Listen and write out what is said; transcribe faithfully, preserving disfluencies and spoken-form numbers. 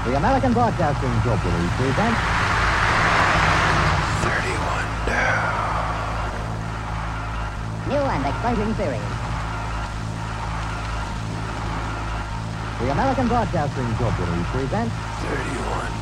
The American Broadcasting Corporation presents thirty-one down. New and exciting series. The American Broadcasting Corporation presents thirty-one